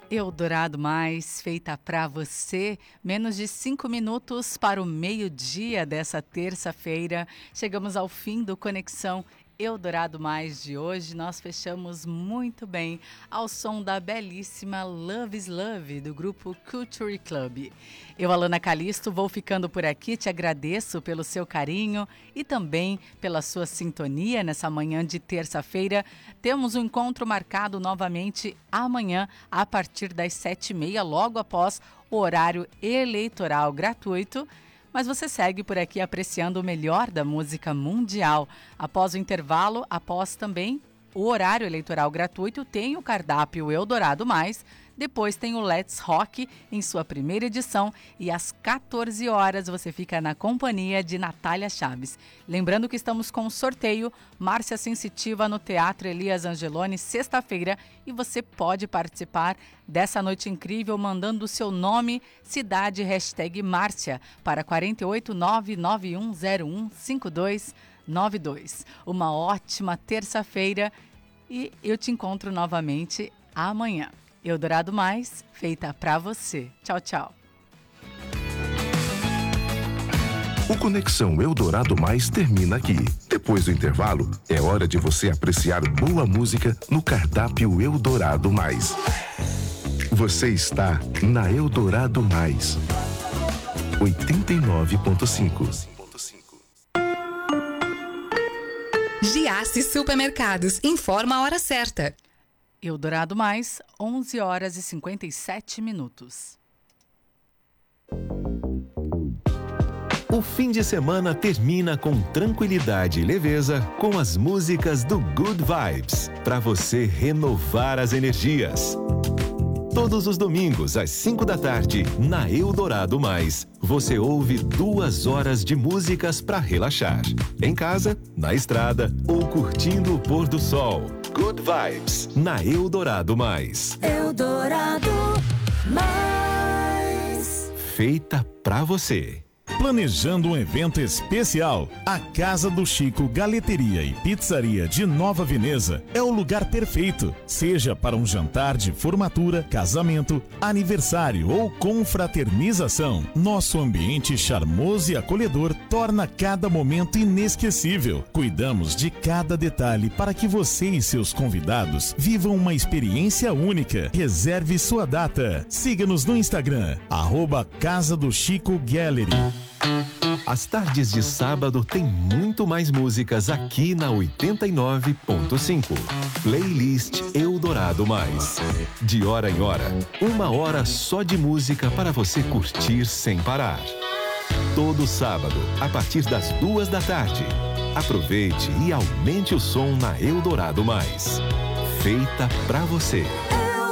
Eldorado Mais, feita para você. Menos de 5 minutos para o meio-dia dessa terça-feira. Chegamos ao fim do Conexão Eldorado Mais de hoje. Nós fechamos muito bem ao som da belíssima Love is Love, do grupo Culture Club. Eu, Alana Calisto, vou ficando por aqui. Te agradeço pelo seu carinho e também pela sua sintonia nessa manhã de terça-feira. Temos um encontro marcado novamente amanhã, a partir das 7h30, logo após o horário eleitoral gratuito. Mas você segue por aqui apreciando o melhor da música mundial. Após o intervalo, após também o horário eleitoral gratuito, tem o cardápio Eldorado Mais. Depois tem o Let's Rock em sua primeira edição e às 14 horas você fica na companhia de Natália Chaves. Lembrando que estamos com um sorteio Márcia Sensitiva no Teatro Elias Angeloni, sexta-feira, e você pode participar dessa noite incrível mandando o seu nome, cidade, hashtag Márcia para 48991015292. Uma ótima terça-feira e eu te encontro novamente amanhã. Eldorado Mais, feita pra você. Tchau, tchau. O Conexão Eldorado Mais termina aqui. Depois do intervalo, é hora de você apreciar boa música no cardápio Eldorado Mais. Você está na Eldorado Mais. 89.5. Giasse Supermercados informa a hora certa. Eldorado Mais, 11 horas e 57 minutos. O fim de semana termina com tranquilidade e leveza com as músicas do Good Vibes, para você renovar as energias. Todos os domingos, às 5 da tarde, na Eldorado Mais, você ouve 2 horas de músicas para relaxar. Em casa, na estrada ou curtindo o pôr do sol. Good Vibes, na Eldorado Mais. Eldorado Mais. Feita pra você. Planejando um evento especial, a Casa do Chico Galeteria e Pizzaria de Nova Veneza é o lugar perfeito, seja para um jantar de formatura, casamento, aniversário ou confraternização. Nosso ambiente charmoso e acolhedor torna cada momento inesquecível. Cuidamos de cada detalhe para que você e seus convidados vivam uma experiência única. Reserve sua data. Siga-nos no Instagram, @Casa do Chico Gallery. As tardes de sábado tem muito mais músicas aqui na 89.5. Playlist Eldorado Mais. De hora em hora, 1 hora só de música para você curtir sem parar. Todo sábado, a partir das 2 da tarde. Aproveite e aumente o som na Eldorado Mais. Feita pra você.